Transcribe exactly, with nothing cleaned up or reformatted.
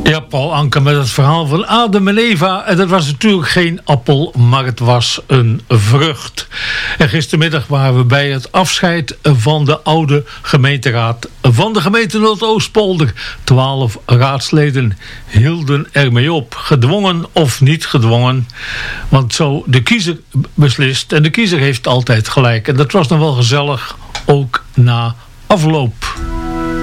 Ja, Paul Anka met het verhaal van Adam en Eva. En dat was natuurlijk geen appel, maar het was een vrucht. En gistermiddag waren we bij het afscheid van de oude gemeenteraad van de gemeente Noordoostpolder. Twaalf raadsleden hielden ermee op, gedwongen of niet gedwongen. Want zo de kiezer beslist en de kiezer heeft altijd gelijk. En dat was nog wel gezellig, ook na afloop.